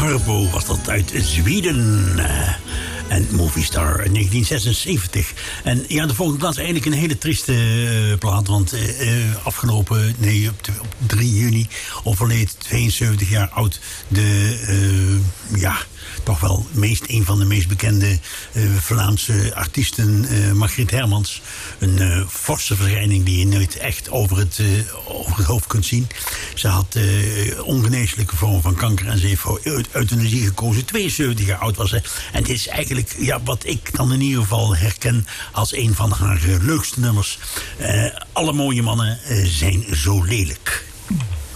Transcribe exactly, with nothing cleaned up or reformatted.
Garbo was dat uit Zweden. Uh, en Movie Star in negentien zesenzeventig. En ja, de volgende plaats is eigenlijk een hele trieste uh, plaat. Want uh, afgelopen, nee, op, op drie juni overleed tweeënzeventig jaar oud de, uh, ja, toch wel meest, een van de meest bekende uh, Vlaamse artiesten, uh, Margriet Hermans. Een uh, forse verschijning die je nooit echt over het, uh, over het hoofd kunt zien. Ze had uh, ongeneeslijke vorm van kanker en ze heeft voor euthanasie gekozen. tweeënzeventig jaar oud was ze. En dit is eigenlijk ja, wat ik dan in ieder geval herken als een van haar uh, leukste nummers. Uh, alle mooie mannen uh, zijn zo lelijk.